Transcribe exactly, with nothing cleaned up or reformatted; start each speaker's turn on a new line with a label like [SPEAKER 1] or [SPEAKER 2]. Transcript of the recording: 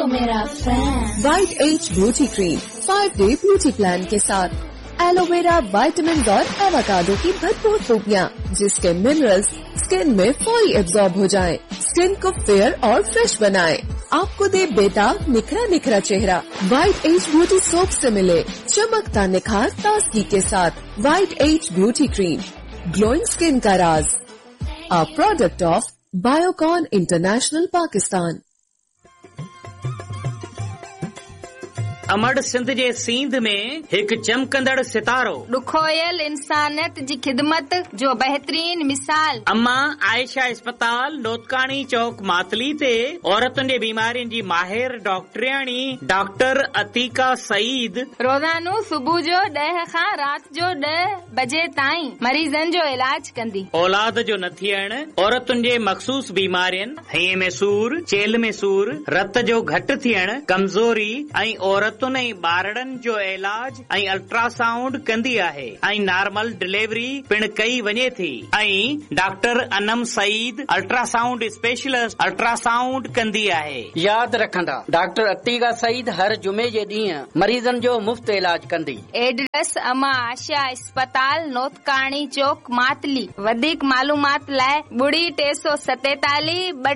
[SPEAKER 1] मेरा fan.
[SPEAKER 2] White age beauty cream five day beauty plan के साथ एलोवेरा, विटामिन और एवोकाडो की भरपूर खूबियाँ, जिसके मिनरल्स स्किन में फौरी एब्जॉर्ब हो जाएं, स्किन को फेयर और फ्रेश बनाएं, आपको दे बेताब निखरा निखरा चेहरा। वाइट एज ब्यूटी सोप से मिले चमकता निखार ताजगी के साथ। White age beauty cream, glowing skin का राज। A product of Biocon international Pakistan.
[SPEAKER 3] अमड़ Sindh जे सींध में एक चमकंदड़ सितारो,
[SPEAKER 4] ॾुखोयल इंसानियत जी खिदमत जो बहितरीन मिसाल।
[SPEAKER 3] अम्मा आयशा अस्पताल लोतकानी चौक मातली ते औरतुनि जे बीमारियुनि जी माहिर डॉक्टरियाणी डॉक्टर अतीका सईद
[SPEAKER 4] रोज़ानो सुबुह जो ॾह खां राति जो ॾह बजे ताईं मरीज़नि जो इलाज कंदी।
[SPEAKER 3] औलाद जो न थियण, औरतुनि जे मखसूस बीमारियुनि, हईअ में सूर, चेल में सूर, रत जो घटि थियण, कमज़ोरी ऐं औरत ऐं ॿारड़नि जो इलाज ऐं अल्ट्रासाउंड कंदी आहे ऐं नॉर्मल डिलीवरी पिण कई वञे थी। ऐं doctor Anam Saeed ultrasound specialist ultrasound कंदी आहे।
[SPEAKER 5] यादि रखंदा, डॉक्टर अतीका सईद हर जुमे जे ॾींहुं मरीज़नि जो मुफ़्त इलाज कंदी।
[SPEAKER 4] एड्रेस अमा आशा अस्पताल नोतकाणी चौक मातली। वधीक मालूमात लाइ ॿुड़ी टे सौ सतेतालीह